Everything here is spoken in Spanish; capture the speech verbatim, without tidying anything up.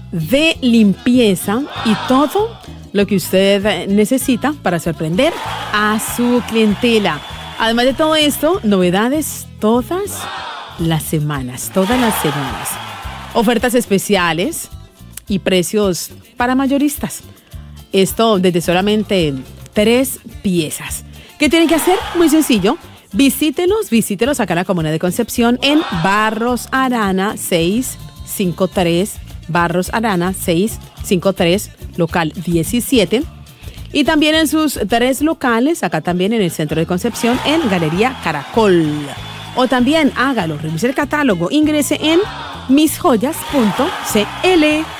de limpieza y todo lo que usted necesita para sorprender a su clientela. Además de todo esto, novedades todas las semanas, todas las semanas. Ofertas especiales y precios para mayoristas. Esto desde solamente tres piezas. ¿Qué tiene que hacer? Muy sencillo. Visítelos, visítelos acá en la Comuna de Concepción en Barros Arana seiscientos cincuenta y tres. Barros Arana seiscientos cincuenta y tres, local diecisiete. Y también en sus tres locales, acá también en el centro de Concepción, en Galería Caracol. O también hágalo, revise el catálogo, ingrese en mis joyas punto c l.